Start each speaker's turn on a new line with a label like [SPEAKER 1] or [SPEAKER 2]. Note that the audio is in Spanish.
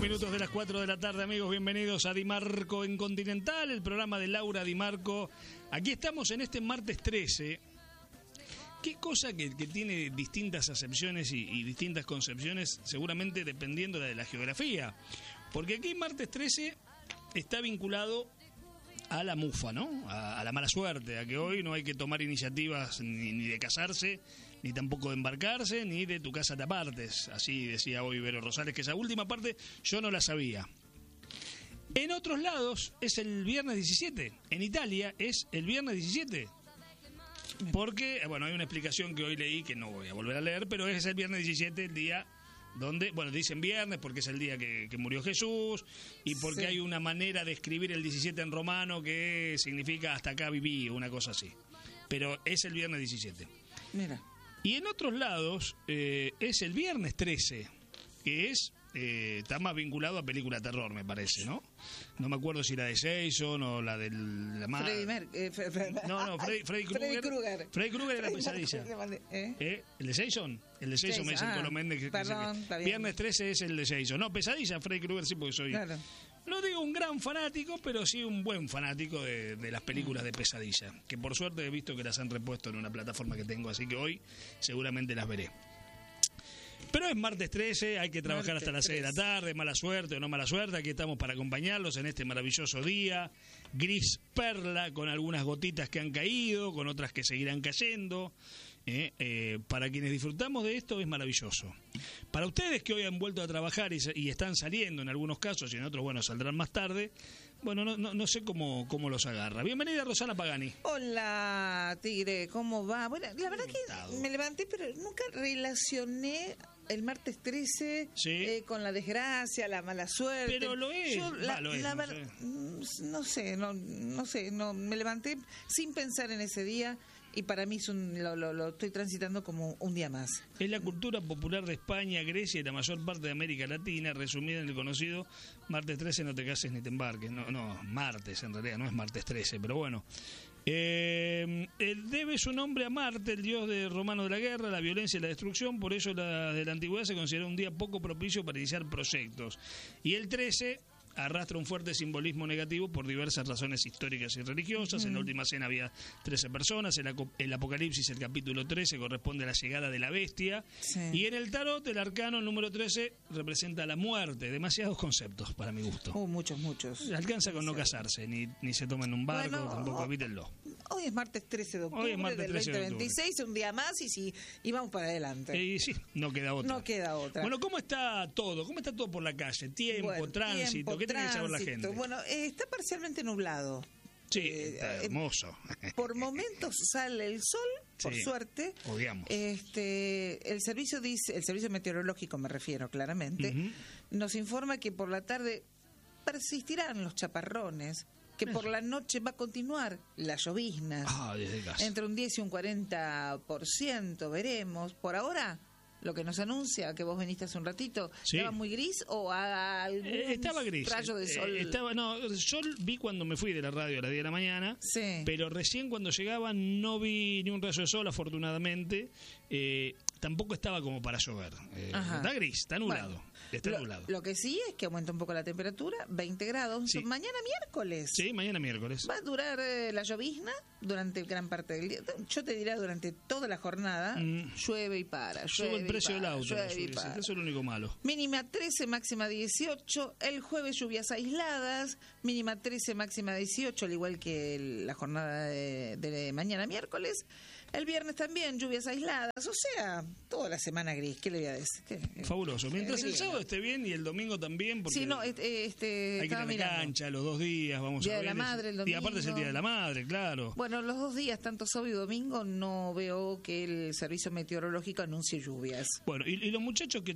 [SPEAKER 1] minutos de las 4 de la tarde, amigos, bienvenidos a Di Marco en Continental, el programa de Laura Di Marco. Aquí estamos en este martes 13. Qué cosa que tiene distintas acepciones y distintas concepciones, seguramente dependiendo de la geografía. Porque aquí martes 13 está vinculado a la mufa, ¿no? A la mala suerte, a que hoy no hay que tomar iniciativas ni de casarse, ni tampoco de embarcarse, ni de tu casa te apartes. Así decía hoy Vero Rosales, que esa última parte yo no la sabía. En otros lados es el viernes 17. En Italia es el viernes 17. Porque, bueno, hay una explicación que hoy leí que no voy a volver a leer, pero es el viernes 17 el día donde, bueno, dicen viernes porque es el día que murió Jesús y porque
[SPEAKER 2] sí,
[SPEAKER 1] hay una manera de escribir el 17 en romano que significa hasta acá viví, una cosa así. Pero es el viernes 17.
[SPEAKER 2] Mira.
[SPEAKER 1] Y en otros lados es el viernes 13, que es está más vinculado a película de terror, me parece, ¿no? No me acuerdo si la de Jason o la de la
[SPEAKER 2] Freddy Krueger.
[SPEAKER 1] Freddy Krueger era Pesadilla. ¿El de Jason? El de Jason me dice el Colomén.
[SPEAKER 2] Perdón, está bien.
[SPEAKER 1] Viernes 13 es el de Jason. No, Pesadilla, Freddy Krueger sí, porque soy...
[SPEAKER 2] Claro.
[SPEAKER 1] No digo un gran fanático, pero sí un buen fanático de las películas de Pesadilla. Que por suerte he visto que las han repuesto en una plataforma que tengo, así que hoy seguramente las veré. Pero es martes 13, hay que trabajar martes hasta las 6 de la tarde, mala suerte o no mala suerte, aquí estamos para acompañarlos en este maravilloso día, gris perla, con algunas gotitas que han caído, con otras que seguirán cayendo. Para quienes disfrutamos de esto es maravilloso. Para ustedes que hoy han vuelto a trabajar y están saliendo en algunos casos y en otros, bueno, saldrán más tarde, bueno, no sé cómo los agarra. Bienvenida Rosana Pagani.
[SPEAKER 2] Hola Tigre, ¿cómo va? Bueno, la verdad que me levanté, pero nunca relacioné el martes 13 sí, con la desgracia, la mala suerte.
[SPEAKER 1] Pero lo es.
[SPEAKER 2] Yo, no sé, me levanté sin pensar en ese día. Y para mí lo estoy transitando como un día más.
[SPEAKER 1] Es la cultura popular de España, Grecia y la mayor parte de América Latina, resumida en el conocido martes 13, no te cases ni te embarques. No, martes, en realidad no es martes 13, pero bueno. Debe su nombre a Marte, el dios romano de la guerra, la violencia y la destrucción. Por eso de la antigüedad se considera un día poco propicio para iniciar proyectos. Y el 13... arrastra un fuerte simbolismo negativo por diversas razones históricas y religiosas. En la última cena había 13 personas. El Apocalipsis, el capítulo 13, corresponde a la llegada de la bestia. Sí. Y en el tarot, el arcano, el número 13, representa la muerte. Demasiados conceptos, para mi gusto.
[SPEAKER 2] Muchos.
[SPEAKER 1] Alcanza con no casarse, ni se toman un barco, bueno, tampoco evítenlo.
[SPEAKER 2] Hoy es martes 13 de octubre del 2026, un día más y vamos para adelante.
[SPEAKER 1] Y sí, no queda otra. Bueno, ¿cómo está todo? ¿Cómo está todo por la calle? Tiempo, tránsito, ¿qué tiene que saber la gente?
[SPEAKER 2] Bueno, está parcialmente nublado.
[SPEAKER 1] Sí, está hermoso.
[SPEAKER 2] Por momentos sale el sol, por suerte.
[SPEAKER 1] Odiamos.
[SPEAKER 2] El servicio meteorológico, me refiero claramente, nos informa que por la tarde persistirán los chaparrones, que por la noche va a continuar las lloviznas.
[SPEAKER 1] Desde casa.
[SPEAKER 2] Entre un 10 y un 40%, veremos. Por ahora, lo que nos anuncia, que vos viniste hace un ratito, sí, ¿estaba muy gris o algún
[SPEAKER 1] estaba gris,
[SPEAKER 2] rayo de sol?
[SPEAKER 1] Yo vi cuando me fui de la radio a las 10 de la mañana,
[SPEAKER 2] sí,
[SPEAKER 1] pero recién cuando llegaba no vi ni un rayo de sol, afortunadamente. Tampoco estaba como para llover. Está gris, está nublado. Bueno, está nublado.
[SPEAKER 2] Lo que sí es que aumenta un poco la temperatura, 20 grados. Sí. Mañana miércoles.
[SPEAKER 1] Sí, mañana miércoles.
[SPEAKER 2] Va a durar la llovizna durante gran parte del día. Yo te diría durante toda la jornada, llueve y para.
[SPEAKER 1] Sube el precio del auto. Eso es lo único malo.
[SPEAKER 2] Mínima 13, máxima 18. El jueves lluvias aisladas. Mínima 13, máxima 18, al igual que la jornada de mañana miércoles. El viernes también, lluvias aisladas, o sea, toda la semana gris, ¿qué le voy a decir?
[SPEAKER 1] Fabuloso, mientras el sábado esté bien y el domingo también, porque
[SPEAKER 2] sí, no, hay que ir a la cancha
[SPEAKER 1] los 2 días, vamos
[SPEAKER 2] Día
[SPEAKER 1] a ver.
[SPEAKER 2] Día de la Madre, el domingo.
[SPEAKER 1] Y aparte es el Día de la Madre, claro.
[SPEAKER 2] Bueno, los 2 días, tanto sábado y domingo, no veo que el servicio meteorológico anuncie lluvias.
[SPEAKER 1] Bueno, y los muchachos que